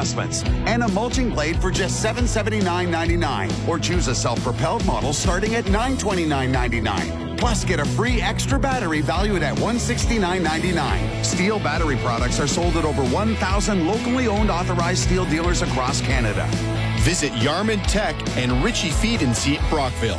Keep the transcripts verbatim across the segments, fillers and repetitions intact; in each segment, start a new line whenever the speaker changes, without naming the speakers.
adjustments. And a mulching blade for just seven hundred seventy-nine dollars and ninety-nine cents. Or choose a self-propelled model starting at nine hundred twenty-nine dollars and ninety-nine cents. Plus, get a free extra battery valued at one hundred sixty-nine dollars and ninety-nine cents. Steel battery products are sold at over one thousand locally owned authorized steel dealers across Canada.
Visit Yarman Tech and Ritchie Feed and Seed Brockville.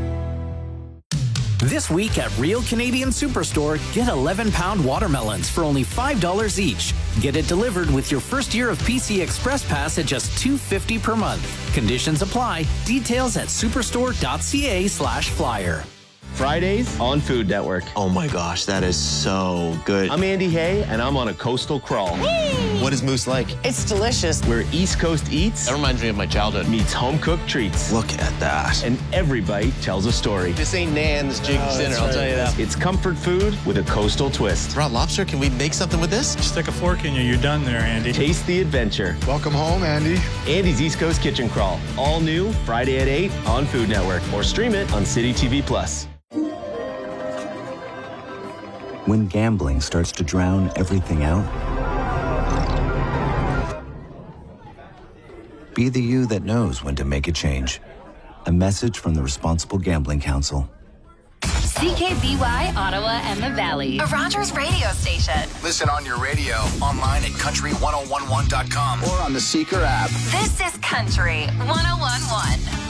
This week at Real Canadian Superstore, get eleven pound watermelons for only five dollars each. Get it delivered with your first year of P C Express Pass at just two dollars and fifty cents per month. Conditions apply. Details at superstore.ca slash flyer.
Fridays on Food Network.
Oh my gosh, that is so good.
I'm Andy Hay, and I'm on a coastal crawl.
Whee! What is Moose like?
It's delicious.
Where East Coast eats
That reminds me of my childhood.
meets home-cooked treats.
Look at that.
And every bite tells a story.
This ain't Nan's Jig's
Oh,
dinner,
that's
I'll
right.
tell you that.
It's comfort food with a coastal twist.
Raw lobster, can we make something with this?
Stick a fork in you, you're done there, Andy.
Taste the adventure.
Welcome home, Andy.
Andy's East Coast Kitchen Crawl. All new Friday at eight on Food Network. Or stream it on City T V Plus.
When gambling starts to drown everything out, be the you that knows when to make a change. A message from the Responsible Gambling Council.
C K B Y, Ottawa and the Valley. A Rogers radio station.
Listen on your radio, online at country ten eleven dot com, or on the Seeker app.
This is Country ten eleven.